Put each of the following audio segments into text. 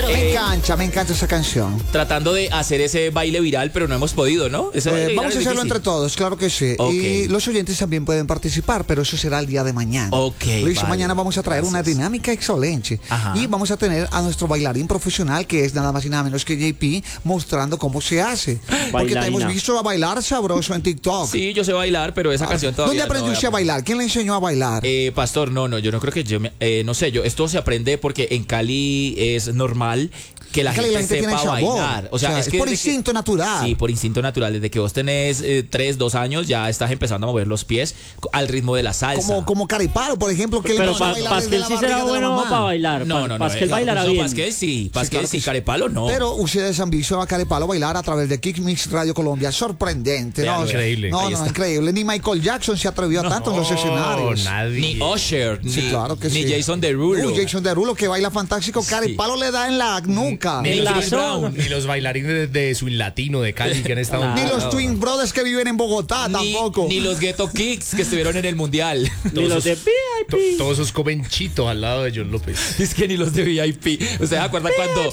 Me encanta esa canción. Tratando de hacer ese baile viral, pero no hemos podido, ¿no? Vamos a hacerlo entre todos, claro que sí. Okay. Y los oyentes también pueden participar, pero eso será el día de mañana. Luis, vale. Mañana vamos a traer una dinámica excelente. Ajá. Y vamos a tener a nuestro bailarín profesional, que es nada más y nada menos que JP, mostrando cómo se hace. Porque te hemos visto a bailar sabroso en TikTok. Sí, yo sé bailar, pero esa canción todavía ¿Dónde aprendió usted a bailar? ¿Quién le enseñó a bailar? Pastor, no, yo no creo que no sé, esto se aprende porque en Cali es normal que la gente sepa bailar. O sea, es por instinto natural. Sí, por instinto natural. Desde que vos tenés 3, 2 años, ya estás empezando a mover los pies al ritmo de la salsa. Como Caripalo, por ejemplo, que pero Pasquel sí será bueno para bailar. No. Pasquel bailará bien. Pasquel sí, Caripalo no. Pero ustedes han visto a Caripalo bailar a través de Kick Mix Radio Colombia. Sorprendente. Increíble. No, increíble. Ni Michael Jackson se atrevió a tanto en los escenarios. Nadie. Ni Usher, ni Jason Derulo. Jason Derulo, que baila fantástico. Caripalo le da en la nuca. Ni los bailarines de Swing Latino de Cali que han estado. Ni los Twin Brothers que viven en Bogotá tampoco. Ni los Ghetto Kicks que estuvieron en el Mundial. Ni los de VIP. Todos esos comen chito al lado de John López. Es que ni los de VIP. ¿Usted se acuerda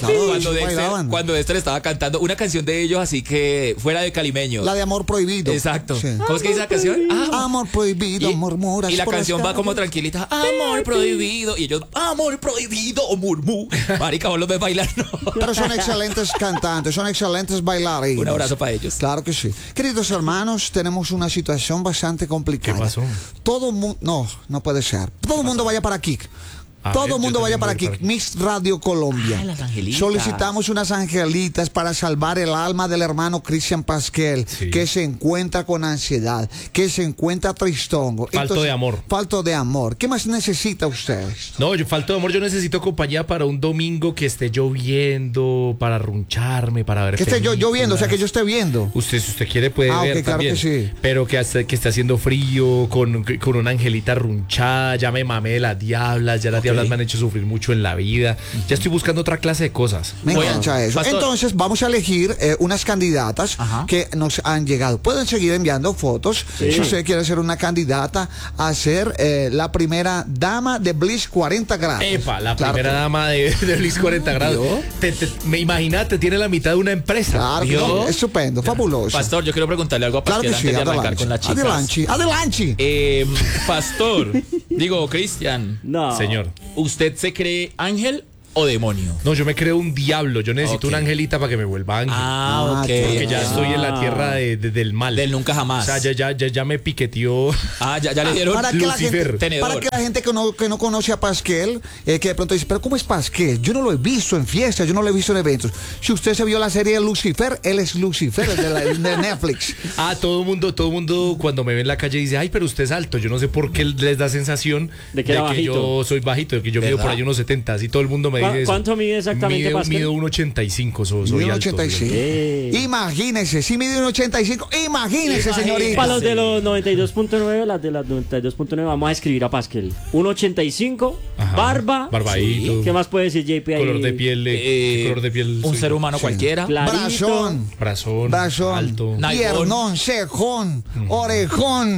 cuando Dexter estaba cantando una canción de ellos así que fuera de calimeños? La de Amor Prohibido. Exacto. Sí. ¿Cómo es que dice la canción? Amor Prohibido, murmuras. Y la canción va como tranquilita. Amor Prohibido. Y ellos, Amor Prohibido, murmú. Marica, vos los ves bailar, no. Pero son excelentes cantantes, son excelentes bailarines. Un abrazo para ellos. Claro que sí. Queridos hermanos, tenemos una situación bastante complicada. ¿Qué pasó? Todo mundo, no puede ser. Todo el mundo vaya para Kik. Todo el mundo vaya para Kik Mix Radio Colombia. Las angelitas. Solicitamos unas angelitas para salvar el alma del hermano Cristian Pasquel, que se encuentra con ansiedad, que se encuentra tristongo. Falto de amor. Falto de amor. ¿Qué más necesita ustedes? No, falto de amor. Yo necesito compañía para un domingo que esté lloviendo, para runcharme, para ver. Que esté lloviendo, o sea, que yo esté viendo. Si usted quiere puede ver claro también. Que sí. Pero que esté haciendo frío, con una angelita runchada. Ya me mamé de las diablas, ya las diablas me han hecho sufrir mucho en la vida. Ya estoy buscando otra clase de cosas. Me engancha eso. Pastor. Entonces vamos a elegir unas candidatas que nos han llegado. Pueden seguir enviando fotos si usted quiere ser una candidata a ser la primera dama de Bliss 40 grados. Epa, la primera dama de Bliss 40 grados. Me imagínate, tiene la mitad de una empresa. Claro, no, estupendo, fabuloso. Pastor, yo quiero preguntarle algo a Pastor antes de arrancar con la chica. Adelante. Pastor, Cristian. No. Señor. ¿Usted se cree ángel o demonio? No, yo me creo un diablo. Yo necesito una angelita para que me vuelva ángel. Ok. Porque ya estoy en la tierra del mal. Del nunca jamás. O sea, ya me piqueteó. Ya le dieron Lucifer. Para que la gente que no conoce a Pasquel, que de pronto dice, pero ¿cómo es Pasquel? Yo no lo he visto en fiestas, yo no lo he visto en eventos. Si usted se vio la serie Lucifer, él es Lucifer, de Netflix. Todo el mundo cuando me ve en la calle dice, ay, pero usted es alto. Yo no sé por qué les da sensación de que yo soy bajito, de que yo mido por ahí unos 70. Así todo el mundo me dice eso. ¿Cuánto mide exactamente Pasquel? Mido 1.85, soy alto. 1.85. Imagínese, si mide 1.85, imagínese, señorita. Para los de los 92.9, las de las 92.9, vamos a escribir a Pasquel. 1.85, barba. Barbadito. ¿Qué más puede decir JP ahí? Color de piel. Un ser humano cualquiera. Brazón. Alto. Piernón, cejón, orejón,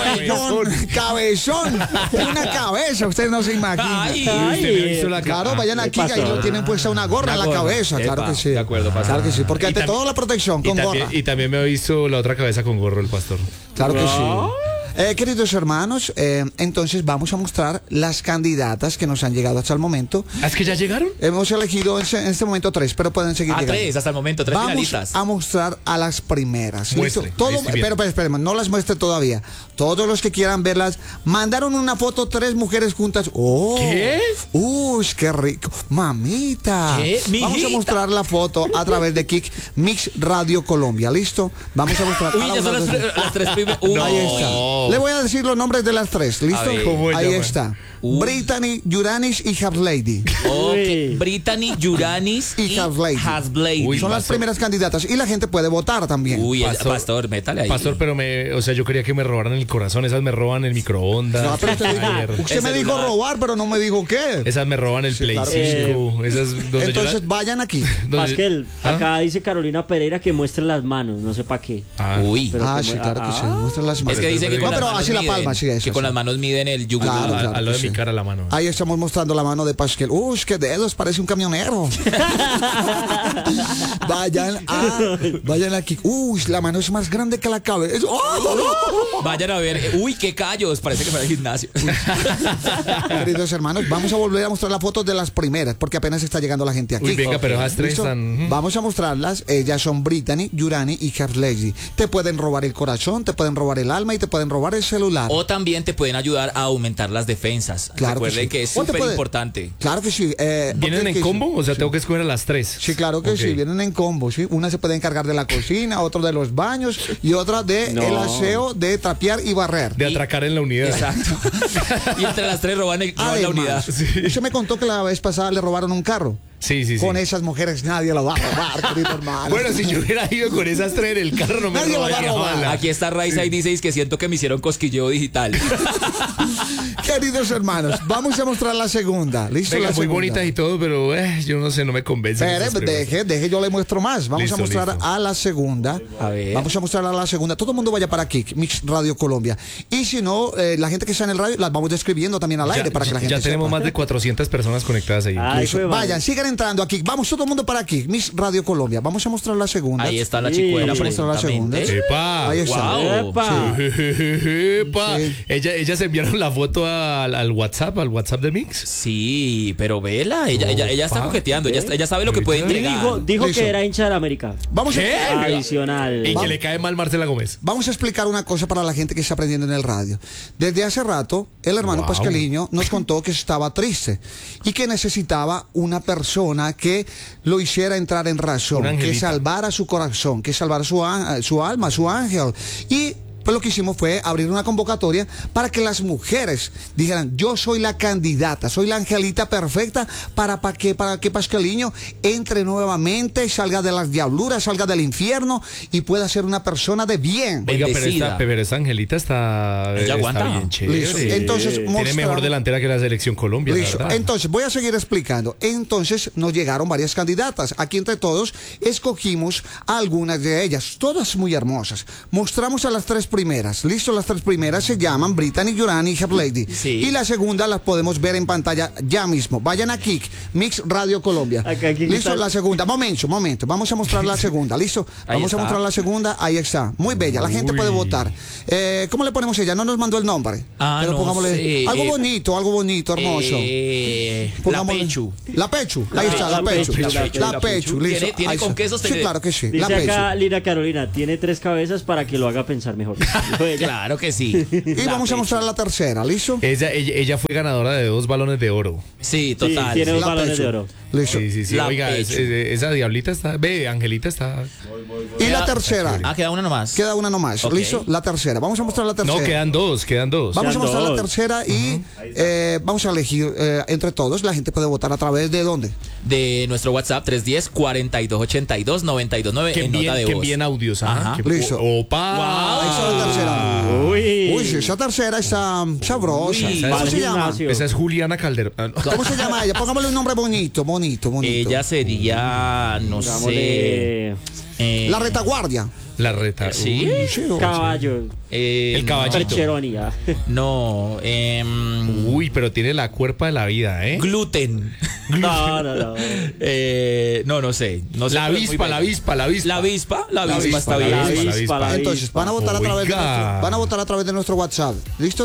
cabezón. Una cabeza, usted no se imagina. Claro, vayan aquí, ahí lo tienen puesta una gorra en la cabeza. Claro que sí. De acuerdo, pastor. Claro que sí, porque ante todo la protección con gorra. Y también me ha visto la otra cabeza con gorro el pastor. Claro que sí. Queridos hermanos, entonces vamos a mostrar las candidatas que nos han llegado hasta el momento. ¿Es que ya llegaron? Hemos elegido en este momento 3, pero pueden seguir llegando. 3 hasta el momento, 3 finalistas. Vamos a mostrar a las primeras. Muestre, pero espérame, no las muestre todavía. Todos los que quieran verlas, mandaron una foto 3 mujeres juntas. ¡Oh! ¿Qué? ¡Uy, qué rico! ¡Mamita! ¿Qué? Vamos a mostrar la foto a través de Kick Mix Radio Colombia. ¿Listo? Vamos a mostrar. Uy, ya son las 3 primeras. Ahí está. Le voy a decir los nombres de las 3. ¿Listo? Ahí está. Brittany, Yuranis y Half Lady. Brittany, Yuranis y Half Lady. Son las primeras candidatas y la gente puede votar también. Uy, pastor, métale ahí. Pastor, pero yo quería que me robaran el corazón. Esas me roban el microondas. No, pero usted me dijo robar, pero no me dijo qué. Esas me roban el Play 5. Entonces vayan aquí. Pasquel, acá dice Carolina Pereira que muestre las manos. No sé para qué. Sí, claro que sí. Muestra las manos. Es que dice que las pero manos así la miden, palma, sí, eso, que con sí. las manos miden el yugular. Claro, claro. Al lado de sí. mi cara la mano. Ahí estamos mostrando la mano de Pascal. Uy, qué dedos, parece un camionero. Vayan aquí. Uy, la mano es más grande que la cabeza. ¡Oh! Vayan a ver. Uy, qué callos. Parece que fue al gimnasio. Queridos hermanos, vamos a volver a mostrar las fotos de las primeras, porque apenas está llegando la gente aquí. Uy, venga, pero esas tres ¿Listo? están... Vamos a mostrarlas. Ellas son Brittany, Yurani y Half Lady. Te pueden robar el corazón, te pueden robar el alma y te pueden robar el celular. O también te pueden ayudar a aumentar las defensas. Claro que Recuerden sí. que es O te súper puede- importante. Claro que sí. ¿Vienen en combo? O sea, tengo que escoger a las tres. Sí, claro que Ok. sí, vienen en combo, ¿sí? Una se puede encargar de la cocina, otro de los baños y otra de No. el aseo, de trapear y barrer. De atracar en la unidad. Exacto. Y entre las tres roban la unidad. Usted me contó que la vez pasada le robaron un carro. Sí, sí, sí. Con esas mujeres nadie lo va a robar, querido hermano. Bueno, si yo hubiera ido con esas tres en el carro, no me Nadie lo va a robaría robar. bala. Aquí está Raiza y dice que siento que me hicieron cosquilleo digital. Queridos hermanos, vamos a mostrar la segunda. ¿Listo? Venga, la muy segunda. bonitas y todo, pero yo no sé, no me convence. Espere, deje, yo le muestro más. Vamos Listo, a mostrar listo. a la segunda. A ver. Vamos a mostrar a la segunda. Todo el mundo vaya para aquí, Mix Radio Colombia. Y si no, la gente que está en el radio, las vamos describiendo también al aire para que la gente Ya tenemos sepa. más de 400 personas conectadas ahí. Ay, Listo. fue mal. Vayan, sigan entrando aquí. Vamos todo el mundo para aquí, Mix Radio Colombia. Vamos a mostrar la segunda. Ahí está la Sí. chicuela Vamos a mostrar la segunda. presuntamente. ¡Epa! Ahí está. Wow. ¡Epa! ¡Epa! Sí. Ellas enviaron la foto al WhatsApp de Mix. Sí, pero vela, ella está Opa. coqueteando, ella sabe lo que puede Y entregar. Dijo Listo. que era hincha de la América. Vamos ¿Qué? a, Adicional. Y que le cae mal Marcela Gómez. vamos a explicar una cosa para la gente que está aprendiendo en el radio. Desde hace rato, el hermano Wow. Pascaliño nos contó que estaba triste y que necesitaba una persona que lo hiciera entrar en razón, Una que angelita. salvara su corazón, que salvara su alma, su ángel. Y pues lo que hicimos fue abrir una convocatoria para que las mujeres dijeran: yo soy la candidata, soy la angelita perfecta para que Pascaliño entre nuevamente, salga de las diabluras, salga del infierno y pueda ser una persona de bien. Oiga, Bendecida. pero esa Angelita está aguanta. bien chévere. Listo. Entonces, Tiene mostramos- mejor delantera que la selección Colombia, la Listo. verdad. Entonces, voy a seguir explicando. Entonces, nos llegaron varias candidatas. Aquí entre todos, escogimos a algunas de ellas, todas muy hermosas. Mostramos a las tres primeras. Listo, las tres primeras se llaman Brittany, Yurani y Half Lady. Sí. Y la segunda las podemos ver en pantalla ya mismo. Vayan a Kik, Mix Radio Colombia. Aquí Listo, está. la segunda. Momento. Vamos a mostrar la segunda. Listo. Ahí Vamos a está. mostrar la segunda. Ahí está. Muy bella. La gente Uy. puede votar. ¿Cómo le ponemos ella? No nos mandó el nombre. Pero No pongámosle sé, algo bonito, hermoso. La Pongámosle- Pechu. La Pechu, ahí está, la Pechu. La Pechu, listo. ¿Tiene Ahí con está. queso? Sí, claro que sí. La Dice acá Pechu. Lina Carolina, tiene 3 cabezas para que lo haga pensar mejor. Dijo ella. Claro que sí. Y La vamos a Pechu. mostrar la tercera, ¿listo? Ella fue ganadora de 2 balones de oro. Sí, total. tiene sí. dos La balones Pechu. de oro. Listo. Sí. La Oiga, Pechu. esa diablita está... Ve, Angelita está... Y la tercera. Ah, queda una nomás. Queda una nomás, Ok. ¿listo? La tercera. Vamos a mostrar la tercera. No, quedan dos. Vamos a Quedan mostrar la dos. tercera y vamos a elegir entre todos. La gente puede votar a través de dónde. De nuestro WhatsApp 310-4282-929 Que en nota de voz. envíen audios. Ajá. Listo. ¡Opa! Ahí está la tercera. Uy. Uy, sí, esa tercera está sabrosa. Uy. ¿Cómo Para se el llama? gimnasio. Esa es Juliana Calderón. ¿Cómo se llama ella? Pongámosle un nombre bonito. Ella sería, no sé. Pongámosle La retaguardia. La reta. ¿Sí? Uy. Sí, caballo. El caballito. Percheroni. ah. No, Uy, pero tiene la cuerpa de la vida, ¿eh? gluten. No. No sé. No sé, La pero es muy avispa, bella. la avispa, la avispa. La avispa avispa, está la bien. avispa. La Entonces, van a votar a través de Oiga. nuestro, van a votar a través de nuestro WhatsApp. ¿Listo?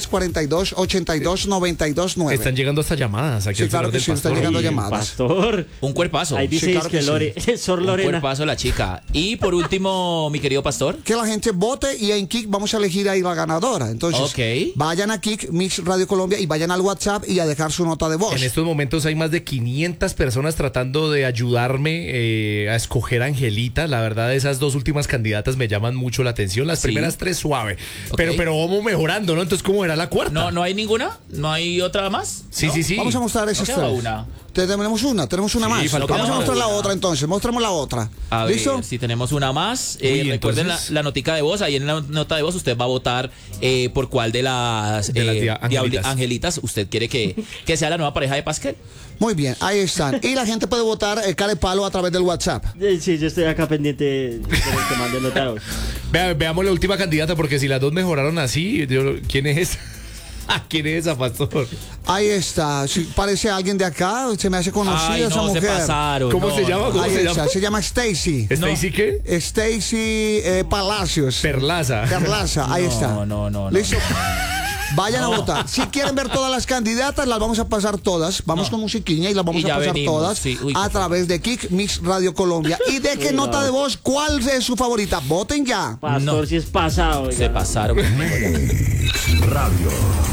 310-42-82-929. Están llegando hasta llamadas. Aquí Sí, al claro celular que del sí, están pastor. llegando Ay, llamadas. Pastor. Un cuerpazo. Ahí dice claro que que sí. Sor Un Lorena. cuerpazo la chica. Y por último, mi querido pastor. Que la gente vote y en Kik vamos a elegir ahí la ganadora. Entonces, Ok. vayan a Kik, Mix Radio Colombia y vayan al WhatsApp y a dejar su nota de voz. En estos momentos hay más de 500 personas tratando de ayudarme a escoger a Angelita. La verdad, esas dos últimas candidatas me llaman mucho la atención. Las Sí. primeras 3 suave. Ok. Pero vamos mejorando, ¿no? Entonces, ¿cómo era la cuarta? No hay ninguna. ¿No hay otra más? Sí, ¿No? sí, sí. Vamos a mostrar esas Queda tres. una. Tenemos una más. falta Vamos a una. mostrar la otra entonces. Mostramos la otra. A ¿Listo? ver, si tenemos una más, Uy, recuerden entonces- la notica de voz. Ahí en la nota de voz usted va a votar por cuál de las, angelitas. angelitas usted quiere que sea la nueva pareja de Pascal. Muy bien, ahí están. Y la gente puede votar Care Palo a través del WhatsApp. Sí, yo estoy acá pendiente de que manden nota de voz. Veamos la última candidata, porque si las dos mejoraron así, ¿quién es? ¿Quién es esa, pastor? Ahí está. Si parece alguien de acá, se me hace conocida Ay, esa no, se mujer. pasaron. ¿Cómo no, se llama? no. ¿Cómo Ahí se está. llama? Se llama Stacy. ¿Stacy qué? Stacy Palacios. Perlaza. Perlaza, ahí está. No. Listo. Vayan a votar. Si quieren ver todas las candidatas, las vamos a pasar todas. Vamos con musiquiña y las vamos Y ya a pasar venimos, todas sí. Uy, a qué través de Kick Mix Radio Colombia. Y de qué nota de voz, ¿cuál es su favorita? Voten ya. Pastor, No. si es pasado. Se oiga. pasaron. Radio.